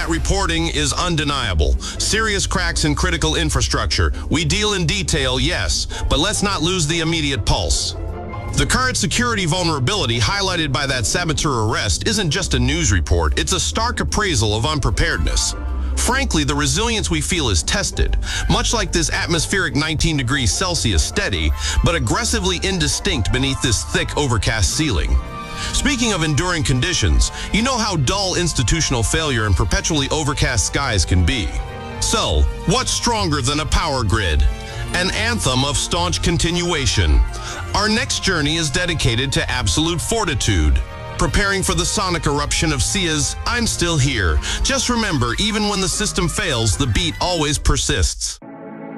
reporting is undeniable. Serious cracks in critical infrastructure. We deal in detail, yes, but let's not lose the immediate pulse. The current security vulnerability highlighted by that saboteur arrest isn't just a news report, it's a stark appraisal of unpreparedness. Frankly, the resilience we feel is tested, much like this atmospheric 19 degrees Celsius steady, but aggressively indistinct beneath this thick, overcast ceiling. Speaking of enduring conditions, you know how dull institutional failure and perpetually overcast skies can be. So, what's stronger than a power grid? An anthem of staunch continuation. Our next journey is dedicated to absolute fortitude. Preparing for the sonic eruption of Sia's I'm Still Here. Just remember, even when the system fails, the beat always persists.